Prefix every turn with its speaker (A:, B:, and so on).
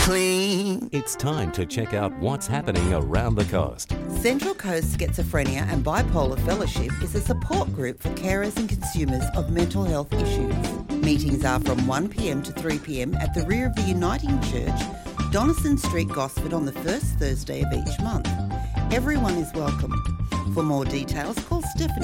A: clean.
B: It's time to check out what's happening around the coast.
C: Central Coast Schizophrenia and Bipolar Fellowship is a support group for carers and consumers of mental health issues. Meetings are from 1pm to 3pm at the rear of the Uniting Church, Donison Street, Gosford, on the first Thursday of each month. Everyone is welcome. For more details, call Stephanie